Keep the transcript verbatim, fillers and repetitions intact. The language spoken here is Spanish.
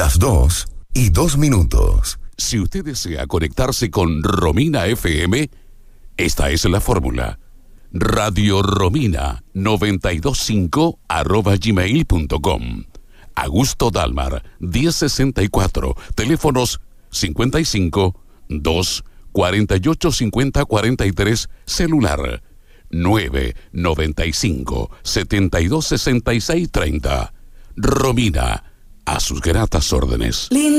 las dos y dos minutos. Si usted desea conectarse con Romina F M, esta es la fórmula. Radio Romina noventa y dos punto cinco arroba gmail punto com. Augusto Dalmar, diez sesenta y cuatro, teléfonos cincuenta y cinco, dos, cuarenta y ocho, cincuenta, cuarenta y tres, celular nueve, noventa y cinco, setenta y dos, sesenta y seis, treinta. Romina, a sus gratas órdenes.